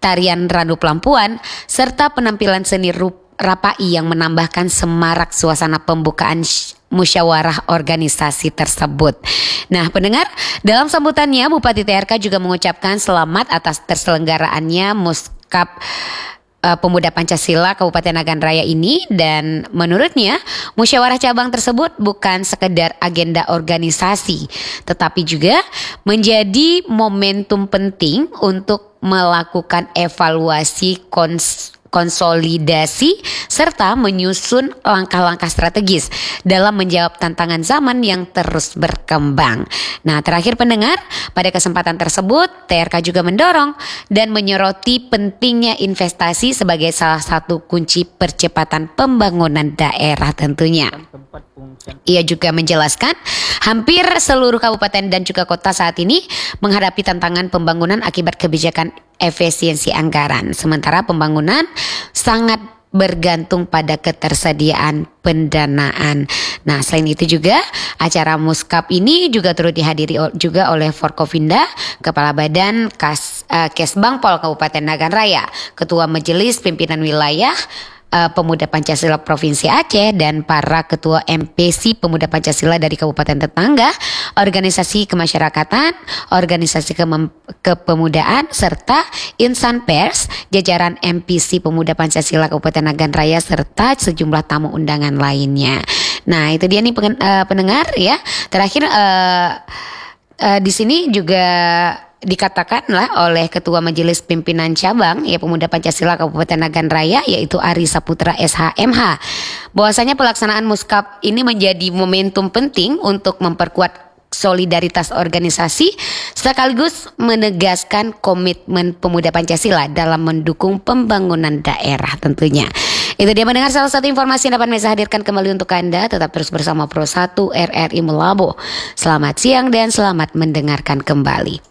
tarian Randu Pelampuan, serta penampilan seni Rapai yang menambahkan semarak suasana pembukaan musyawarah organisasi tersebut. Nah, pendengar, dalam sambutannya Bupati TRK juga mengucapkan selamat atas terselenggaraannya Muskap Pemuda Pancasila Kabupaten Nagan Raya ini, dan menurutnya musyawarah cabang tersebut bukan sekedar agenda organisasi, tetapi juga menjadi momentum penting untuk melakukan evaluasi konsolidasi serta menyusun langkah-langkah strategis dalam menjawab tantangan zaman yang terus berkembang. Nah, terakhir pendengar, pada kesempatan tersebut TRK juga mendorong dan menyoroti pentingnya investasi sebagai salah satu kunci percepatan pembangunan daerah tentunya. Ia juga menjelaskan hampir seluruh kabupaten dan juga kota saat ini menghadapi tantangan pembangunan akibat kebijakan efisiensi anggaran. Sementara pembangunan sangat bergantung pada ketersediaan pendanaan. Nah, selain itu juga acara Muskap ini juga turut dihadiri juga oleh Forkovinda, Kepala Badan Kesbangpol Kabupaten Nagan Raya, Ketua Majelis Pimpinan Wilayah Pemuda Pancasila Provinsi Aceh, dan para ketua MPC Pemuda Pancasila dari kabupaten tetangga, organisasi kemasyarakatan, organisasi kepemudaan, serta insan pers, jajaran MPC Pemuda Pancasila Kabupaten Nagan Raya, serta sejumlah tamu undangan lainnya. Nah, itu dia nih pendengar ya. Terakhir di sini juga dikatakanlah oleh Ketua Majelis Pimpinan Cabang Pemuda Pancasila Kabupaten Nagan Raya, yaitu Ari Saputra SHMH, bahwasanya pelaksanaan Muskap ini menjadi momentum penting untuk memperkuat solidaritas organisasi sekaligus menegaskan komitmen Pemuda Pancasila dalam mendukung pembangunan daerah tentunya. Itu dia mendengar salah satu informasi yang dapat saya hadirkan kembali untuk Anda. Tetap terus bersama Pro 1 RRI Melabo. Selamat siang dan selamat mendengarkan kembali.